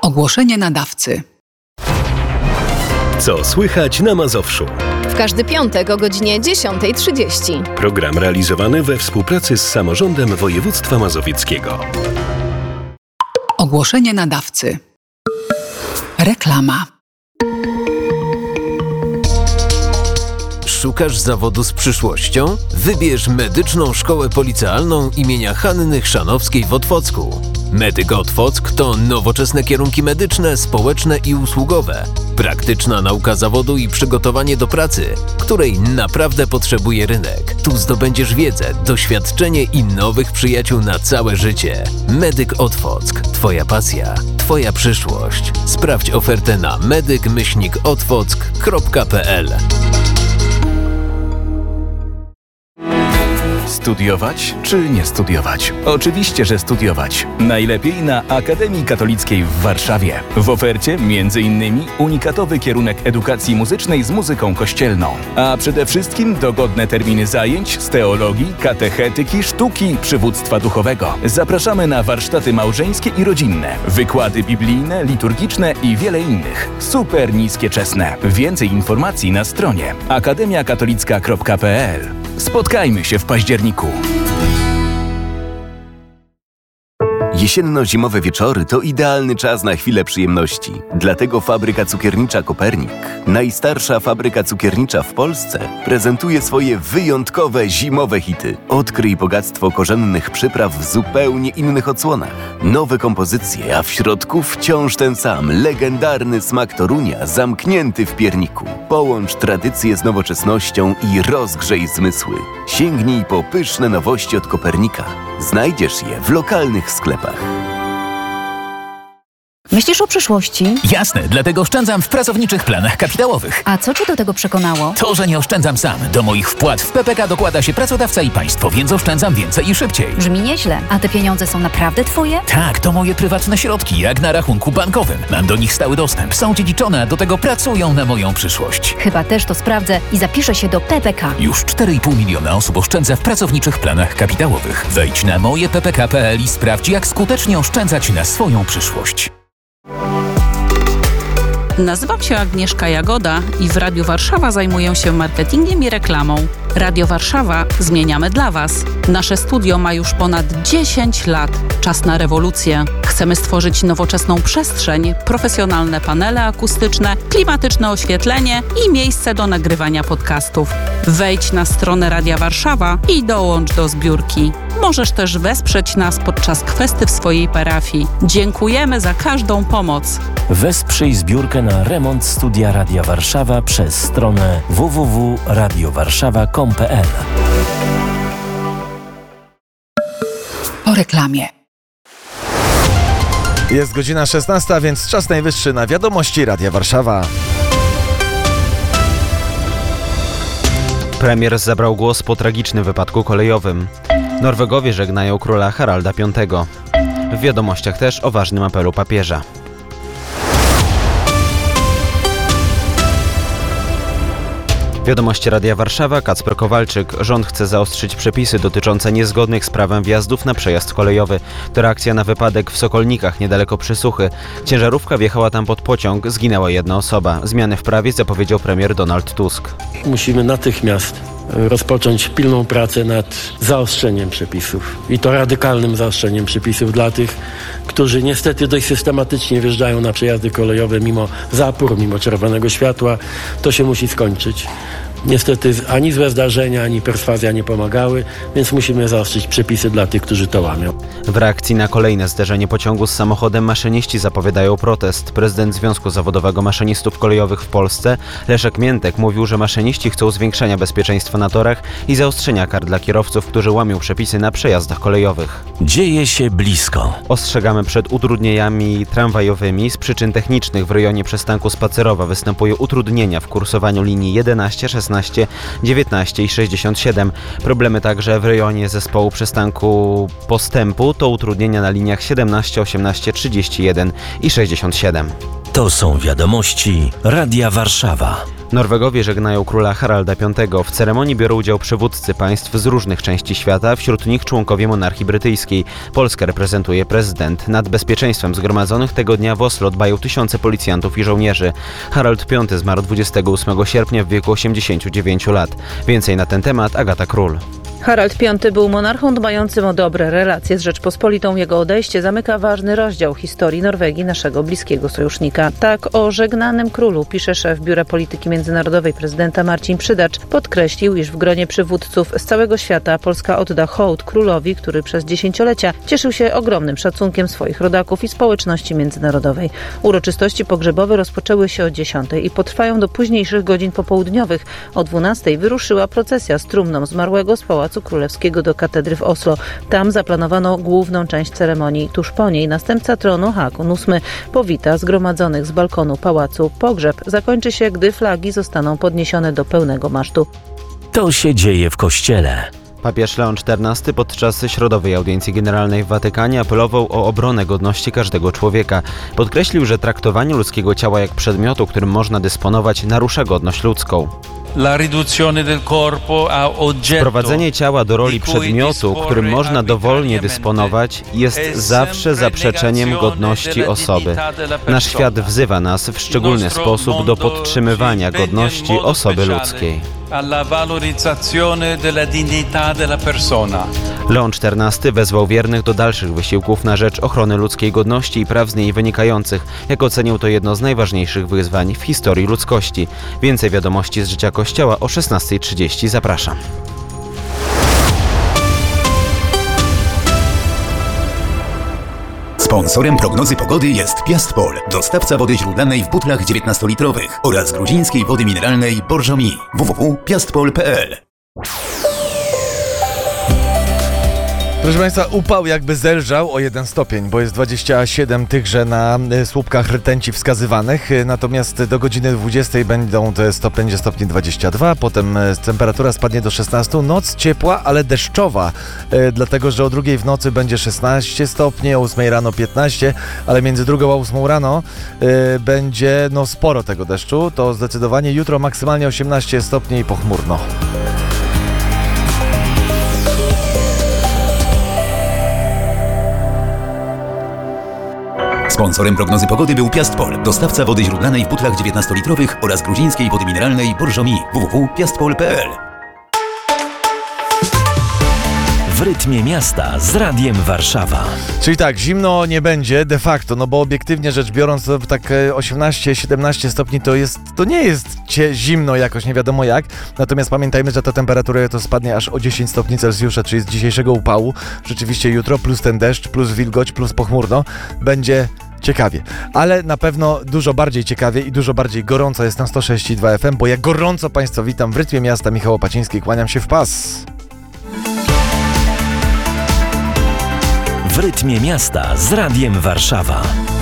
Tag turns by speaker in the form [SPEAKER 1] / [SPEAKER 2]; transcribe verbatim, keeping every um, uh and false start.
[SPEAKER 1] Ogłoszenie nadawcy.
[SPEAKER 2] Co słychać na Mazowszu?
[SPEAKER 3] W każdy piątek o godzinie dziesiąta trzydzieści.
[SPEAKER 2] Program realizowany we współpracy z Samorządem Województwa Mazowieckiego.
[SPEAKER 1] Ogłoszenie nadawcy. Reklama.
[SPEAKER 4] Szukasz zawodu z przyszłością? Wybierz Medyczną Szkołę Policealną imienia Hanny Chrzanowskiej w Otwocku. Medyk Otwock to nowoczesne kierunki medyczne, społeczne i usługowe. Praktyczna nauka zawodu i przygotowanie do pracy, której naprawdę potrzebuje rynek. Tu zdobędziesz wiedzę, doświadczenie i nowych przyjaciół na całe życie. Medyk Otwock. Twoja pasja, Twoja przyszłość. Sprawdź ofertę na medyk myślnik otwock kropka p l.
[SPEAKER 5] Studiować czy nie studiować? Oczywiście, że studiować. Najlepiej na Akademii Katolickiej w Warszawie. W ofercie między innymi unikatowy kierunek edukacji muzycznej z muzyką kościelną. A przede wszystkim dogodne terminy zajęć z teologii, katechetyki, sztuki, przywództwa duchowego. Zapraszamy na warsztaty małżeńskie i rodzinne, wykłady biblijne, liturgiczne i wiele innych. Super niskie czesne. Więcej informacji na stronie akademia katolicka kropka p l. Spotkajmy się w październiku.
[SPEAKER 6] Jesienno-zimowe wieczory to idealny czas na chwilę przyjemności. Dlatego fabryka cukiernicza Kopernik, najstarsza fabryka cukiernicza w Polsce, prezentuje swoje wyjątkowe zimowe hity. Odkryj bogactwo korzennych przypraw w zupełnie innych odsłonach. Nowe kompozycje, a w środku wciąż ten sam, legendarny smak Torunia zamknięty w pierniku. Połącz tradycję z nowoczesnością i rozgrzej zmysły. Sięgnij po pyszne nowości od Kopernika. Znajdziesz je w lokalnych sklepach.
[SPEAKER 7] Myślisz o przyszłości?
[SPEAKER 8] Jasne, dlatego oszczędzam w pracowniczych planach kapitałowych.
[SPEAKER 7] A co Cię do tego przekonało?
[SPEAKER 8] To, że nie oszczędzam sam. Do moich wpłat w P P K dokłada się pracodawca i państwo, więc oszczędzam więcej i szybciej.
[SPEAKER 7] Brzmi nieźle. A te pieniądze są naprawdę Twoje?
[SPEAKER 8] Tak, to moje prywatne środki, jak na rachunku bankowym. Mam do nich stały dostęp, są dziedziczone, a do tego pracują na moją przyszłość.
[SPEAKER 7] Chyba też to sprawdzę i zapiszę się do P P K.
[SPEAKER 8] Już cztery i pół miliona osób oszczędza w pracowniczych planach kapitałowych. Wejdź na moje p p k kropka p l i sprawdź, jak skutecznie oszczędzać na swoją przyszłość.
[SPEAKER 9] Nazywam się Agnieszka Jagoda i w Radiu Warszawa zajmuję się marketingiem i reklamą. Radio Warszawa zmieniamy dla Was. Nasze studio ma już ponad dziesięć lat. Czas na rewolucję. Chcemy stworzyć nowoczesną przestrzeń, profesjonalne panele akustyczne, klimatyczne oświetlenie i miejsce do nagrywania podcastów. Wejdź na stronę Radia Warszawa i dołącz do zbiórki. Możesz też wesprzeć nas podczas kwesty w swojej parafii. Dziękujemy za każdą pomoc.
[SPEAKER 10] Wesprzyj zbiórkę na remont studia Radia Warszawa przez stronę w w w kropka radio warszawa kropka com kropka p l.
[SPEAKER 1] Po reklamie.
[SPEAKER 11] Jest godzina szesnasta, więc czas najwyższy na wiadomości Radia Warszawa.
[SPEAKER 12] Premier zabrał głos po tragicznym wypadku kolejowym. Norwegowie żegnają króla Haralda piątego. W wiadomościach też o ważnym apelu papieża. Wiadomości Radia Warszawa, Kacper Kowalczyk. Rząd chce zaostrzyć przepisy dotyczące niezgodnych z prawem wjazdów na przejazd kolejowy. To reakcja na wypadek w Sokolnikach, niedaleko Przysuchy. Ciężarówka wjechała tam pod pociąg, zginęła jedna osoba. Zmiany w prawie zapowiedział premier Donald Tusk.
[SPEAKER 13] Musimy natychmiast rozpocząć pilną pracę nad zaostrzeniem przepisów. I to radykalnym zaostrzeniem przepisów dla tych, którzy niestety dość systematycznie wjeżdżają na przejazdy kolejowe mimo zapór, mimo czerwonego światła. To się musi skończyć. Niestety ani złe zdarzenia, ani perswazja nie pomagały, więc musimy zaostrzyć przepisy dla tych, którzy to łamią.
[SPEAKER 12] W reakcji na kolejne zderzenie pociągu z samochodem maszyniści zapowiadają protest. Prezydent Związku Zawodowego Maszynistów Kolejowych w Polsce, Leszek Miętek, mówił, że maszyniści chcą zwiększenia bezpieczeństwa na torach i zaostrzenia kar dla kierowców, którzy łamią przepisy na przejazdach kolejowych.
[SPEAKER 10] Dzieje się blisko.
[SPEAKER 12] Ostrzegamy przed utrudnieniami tramwajowymi. Z przyczyn technicznych w rejonie przystanku Spacerowa występują utrudnienia w kursowaniu linii jedenaście, szesnaście, dziewiętnaście i sześćdziesiąt siedem. Problemy także w rejonie zespołu przystanku Postępu to utrudnienia na liniach siedemnaście, osiemnaście, trzydzieści jeden i sześćdziesiąt siedem.
[SPEAKER 10] To są wiadomości Radia Warszawa.
[SPEAKER 12] Norwegowie żegnają króla Haralda Piątego. W ceremonii biorą udział przywódcy państw z różnych części świata, wśród nich członkowie monarchii brytyjskiej. Polskę reprezentuje prezydent. Nad bezpieczeństwem zgromadzonych tego dnia w Oslo dbają tysiące policjantów i żołnierzy. Harald Piąty zmarł dwudziestego ósmego sierpnia w wieku osiemdziesięciu dziewięciu lat. Więcej na ten temat Agata Król.
[SPEAKER 14] Harald Piąty był monarchą dbającym o dobre relacje z Rzeczpospolitą. Jego odejście zamyka ważny rozdział historii Norwegii, naszego bliskiego sojusznika. Tak o żegnanym królu pisze szef Biura Polityki Międzynarodowej prezydenta Marcin Przydacz. Podkreślił, iż w gronie przywódców z całego świata Polska odda hołd królowi, który przez dziesięciolecia cieszył się ogromnym szacunkiem swoich rodaków i społeczności międzynarodowej. Uroczystości pogrzebowe rozpoczęły się o dziesiątej i potrwają do późniejszych godzin popołudniowych. O dwunastej wyruszyła procesja z trumną zmarłego z Pałacu Królewskiego do katedry w Oslo. Tam zaplanowano główną część ceremonii. Tuż po niej następca tronu Hakon ósmy powita zgromadzonych z balkonu pałacu. Pogrzeb zakończy się, gdy flagi zostaną podniesione do pełnego masztu.
[SPEAKER 10] To się dzieje w kościele.
[SPEAKER 12] Papież Leon czternasty podczas środowej audiencji generalnej w Watykanie apelował o obronę godności każdego człowieka. Podkreślił, że traktowanie ludzkiego ciała jak przedmiotu, którym można dysponować, narusza godność ludzką. Sprowadzenie ciała do roli przedmiotu, którym można dowolnie dysponować, jest zawsze zaprzeczeniem godności osoby. Nasz świat wzywa nas w szczególny sposób do podtrzymywania godności osoby ludzkiej. Leon czternasty wezwał wiernych do dalszych wysiłków na rzecz ochrony ludzkiej godności i praw z niej wynikających. Jak ocenił to jedno z najważniejszych wyzwań w historii ludzkości. Więcej wiadomości z życia Kościoła o szesnastej trzydzieści. Zapraszam.
[SPEAKER 15] Sponsorem prognozy pogody jest Piastpol, dostawca wody źródlanej w butlach dziewiętnastolitrowych oraz gruzińskiej wody mineralnej Borżomi. w w w kropka piastpol kropka p l.
[SPEAKER 11] Proszę Państwa, upał jakby zelżał o jeden stopień, bo jest dwadzieścia siedem tychże na słupkach rtęci wskazywanych, natomiast do godziny dwudziestej będą te stop, będzie stopni dwadzieścia dwa, potem temperatura spadnie do szesnastu, noc ciepła, ale deszczowa, e, dlatego, że o drugiej w nocy będzie szesnaście stopni, o ósmej rano piętnaście, ale między drugą a ósmą rano e, będzie no sporo tego deszczu, to zdecydowanie jutro maksymalnie osiemnaście stopni i pochmurno.
[SPEAKER 15] Sponsorem prognozy pogody był Piastpol, dostawca wody źródlanej w butlach dziewiętnastolitrowych oraz gruzińskiej wody mineralnej Borżomi. w w w kropka piastpol kropka p l.
[SPEAKER 10] W rytmie miasta z Radiem Warszawa.
[SPEAKER 11] Czyli tak, zimno nie będzie de facto, no bo obiektywnie rzecz biorąc, to tak osiemnaście siedemnaście stopni to jest, to nie jest cie zimno jakoś, nie wiadomo jak. Natomiast pamiętajmy, że ta temperatura to spadnie aż o dziesięć stopni Celsjusza, czyli z dzisiejszego upału. Rzeczywiście jutro plus ten deszcz, plus wilgoć, plus pochmurno będzie ciekawie, ale na pewno dużo bardziej ciekawie i dużo bardziej gorąco jest na sto sześć i dwa F M, bo ja gorąco Państwa witam w rytmie miasta. Michał Opaciński, kłaniam się w pas.
[SPEAKER 10] W rytmie miasta z Radiem Warszawa.